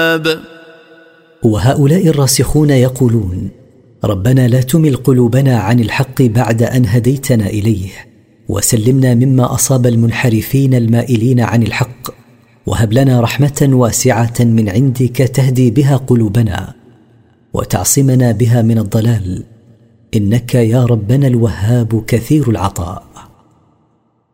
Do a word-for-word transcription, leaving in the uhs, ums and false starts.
الوهاب. وهؤلاء الراسخون يقولون: ربنا لا تمل قلوبنا عن الحق بعد أن هديتنا إليه، وسلمنا مما أصاب المنحرفين المائلين عن الحق، وهب لنا رحمة واسعة من عندك تهدي بها قلوبنا وتعصمنا بها من الضلال، إنك يا ربنا الوهاب كثير العطاء.